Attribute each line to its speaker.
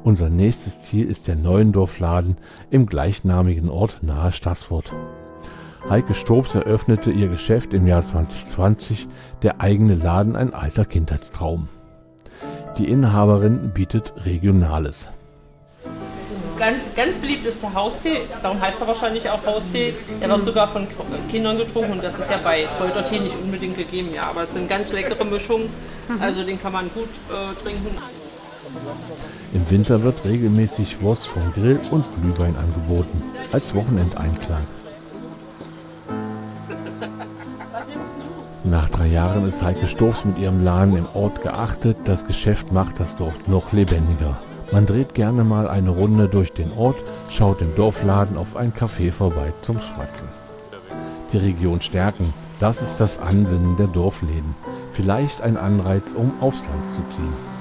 Speaker 1: Unser nächstes Ziel ist der Neuendorfladen im gleichnamigen Ort nahe Staßfurt. Heike Stobs eröffnete ihr Geschäft im Jahr 2020, der eigene Laden ein alter Kindheitstraum. Die Inhaberin bietet Regionales.
Speaker 2: Ganz beliebt ist der Haustee, darum heißt er wahrscheinlich auch Haustee. Der wird sogar von Kindern getrunken und das ist ja bei Kräutertee nicht unbedingt gegeben. Ja, aber es sind ganz leckere Mischungen, also den kann man gut trinken.
Speaker 1: Im Winter wird regelmäßig Wurst vom Grill und Glühwein angeboten, als Wochenendeinklang. Nach 3 Jahren ist Heike Stobs mit ihrem Laden im Ort geachtet. Das Geschäft macht das Dorf noch lebendiger. Man dreht gerne mal eine Runde durch den Ort, schaut im Dorfladen auf ein Café vorbei zum Schwatzen. Die Region stärken, das ist das Ansinnen der Dorfläden. Vielleicht ein Anreiz, um aufs Land zu ziehen.